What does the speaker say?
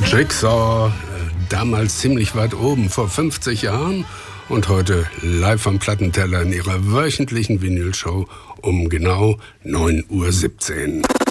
Jigsaw, damals ziemlich weit oben, vor 50 Jahren und heute live am Plattenteller in ihrer wöchentlichen Vinylshow um genau 9:17 Uhr.